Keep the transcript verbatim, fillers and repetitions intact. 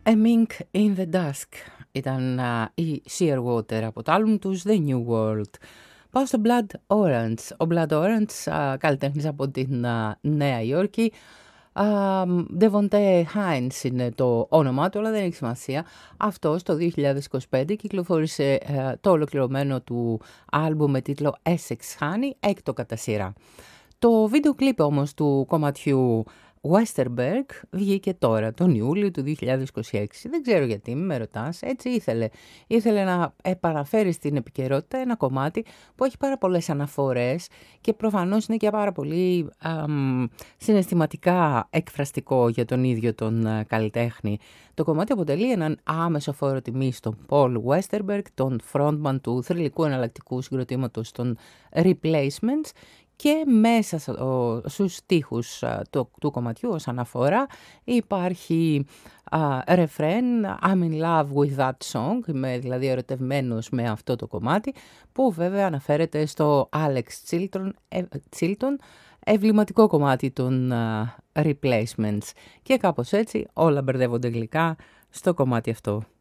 A Mink in the Dusk ήταν uh, η Shearwater από το άλμπουμ τους The New World. Πάω στο Blood Orange. Ο Blood Orange, uh, καλλιτέχνης από την uh, Νέα Υόρκη. Uh, Devonte Hines είναι το όνομά του, αλλά δεν έχει σημασία. Αυτός το δύο χιλιάδες είκοσι πέντε κυκλοφόρησε uh, το ολοκληρωμένο του άλμπουμ με τίτλο Essex Honey, έκτο κατά σειρά. Το βίντεο κλιπ όμως του κομματιού Westerberg βγήκε τώρα, τον Ιούλιο του δύο χιλιάδες είκοσι έξι. Δεν ξέρω γιατί, μη με ρωτάς, έτσι ήθελε. Ήθελε να επαναφέρει στην επικαιρότητα ένα κομμάτι που έχει πάρα πολλές αναφορές και προφανώς είναι και πάρα πολύ αμ, συναισθηματικά εκφραστικό για τον ίδιο τον α, καλλιτέχνη. Το κομμάτι αποτελεί έναν άμεσο φόρο τιμής στον Paul Westerberg, τον frontman του θρυλικού εναλλακτικού συγκροτήματος των Replacements, και μέσα στους στίχους του, του κομματιού ως αναφορά υπάρχει ρεφρέν I'm in love with that song, είμαι δηλαδή ερωτευμένος με αυτό το κομμάτι, που βέβαια αναφέρεται στο Alex Chilton, ε, Chilton ευληματικό κομμάτι των uh, Replacements. Και κάπως έτσι όλα μπερδεύονται γλυκά στο κομμάτι αυτό.